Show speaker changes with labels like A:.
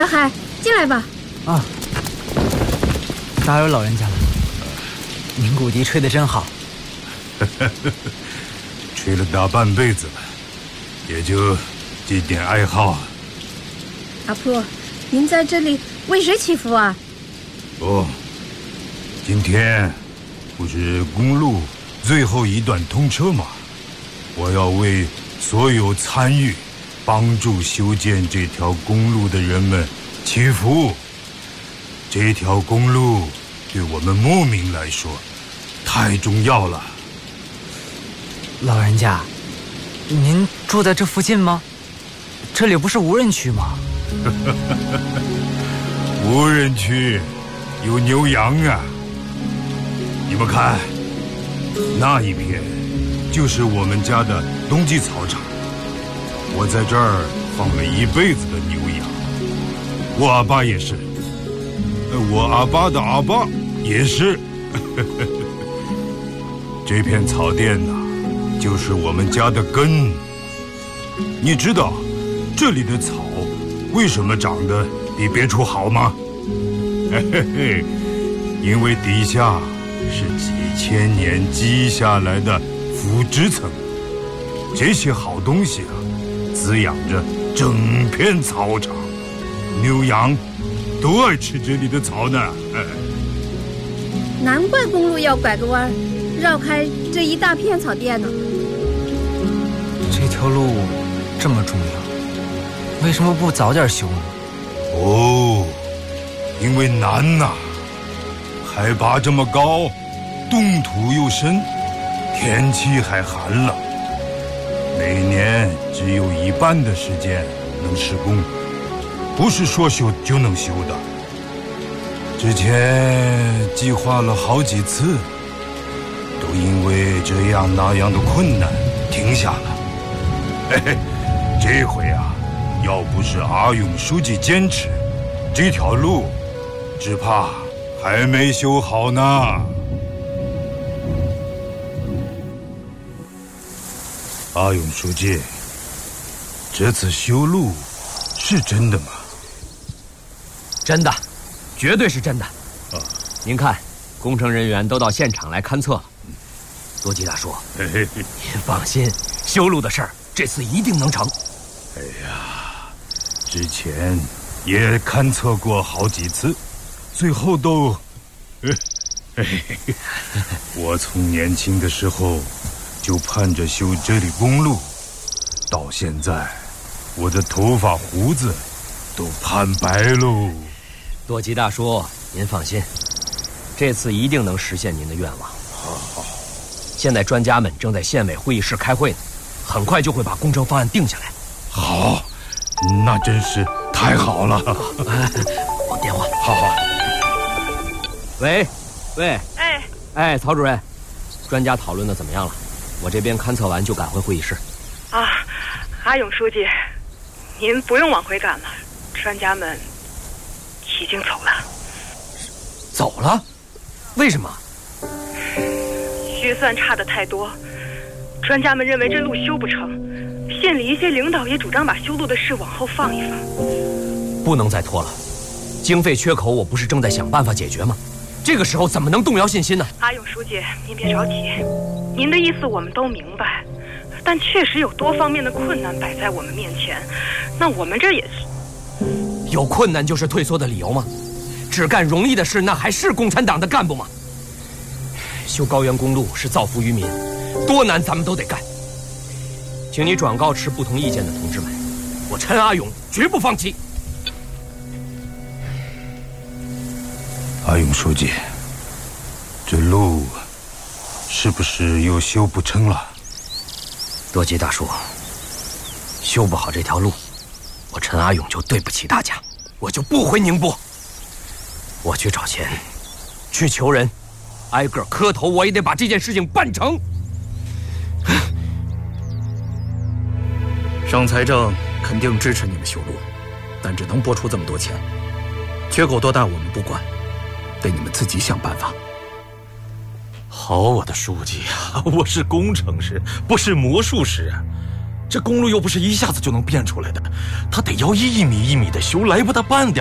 A: 小海，进来吧。
B: 啊，打扰老人家了。您骨笛吹得真好。
C: 吹了大半辈子了，也就这点爱好。
A: 阿婆，您在这里为谁祈福啊？
C: 哦，今天不是公路最后一段通车吗？我要为所有参与帮助修建这条公路的人们祈福。这条公路对我们牧民来说太重要了。
B: 老人家，您住在这附近吗？这里不是无人区吗？
C: 无人区有牛羊啊！你们看，那一片就是我们家的冬季草场。我在这儿放了一辈子的牛羊，我阿爸也是，我阿爸的阿爸也是。这片草甸呐，就是我们家的根。你知道这里的草为什么长得比别处好吗？嘿嘿嘿，因为底下是几千年积下来的腐殖层，这些好东西啊，滋养着整片草场，牛羊都爱吃这里的草呢。
A: 难怪公路要拐个弯，绕开这一大片草甸呢。
B: 这条路这么重要，为什么不早点修呢？
C: 哦，因为难呐，海拔这么高，冻土又深，天气还寒冷，每年只有一半的时间能施工，不是说修就能修的。之前计划了好几次，都因为这样那样的困难停下了。嘿嘿，这回啊，要不是阿勇书记坚持，这条路只怕还没修好呢。阿勇书记，这次修路是真的吗？
D: 真的，绝对是真的。您看，工程人员都到现场来勘测了。多吉大叔，您放心，修路的事儿这次一定能成。
C: 哎呀，之前也勘测过好几次，最后都……我从年轻的时候就盼着修这里公路，到现在，我的头发胡子都盼白喽。
D: 多吉大叔，您放心，这次一定能实现您的愿望。
C: 好。
D: 现在专家们正在县委会议室开会呢，很快就会把工程方案定下来。
C: 好，那真是太好了。
D: 我电话。
C: 好。
D: 喂，
E: 哎，
D: 曹主任，专家讨论的怎么样了？我这边勘测完就赶回会议室。
E: 啊，阿勇书记，您不用往回赶了，专家们已经走了。
D: 走了？为什么？
E: 预算差的太多，专家们认为这路修不成，县里一些领导也主张把修路的事往后放一放。
D: 不能再拖了，经费缺口我不是正在想办法解决吗？这个时候怎么能动摇信心呢？
E: 阿勇书记，您别着急，您的意思我们都明白，但确实有多方面的困难摆在我们面前，那我们这也是……
D: 有困难就是退缩的理由吗？只干容易的事，那还是共产党的干部吗？修高原公路是造福于民，多难咱们都得干。请你转告持不同意见的同志们，我陈阿勇绝不放弃。
C: 阿勇书记，这路是不是又修不成了？
D: 多吉大叔，修不好这条路，我陈阿勇就对不起大家，我就不回宁波。我去找钱，去求人，挨个磕头，我也得把这件事情办成。
F: 省财政肯定支持你们修路，但只能拨出这么多钱，缺口多大我们不管，得你们自己想办法。
G: 好，我的书记啊，我是工程师，不是魔术师啊。 这公路又不是一下子就能变出来的，他得要一米一米的修，来不得半点。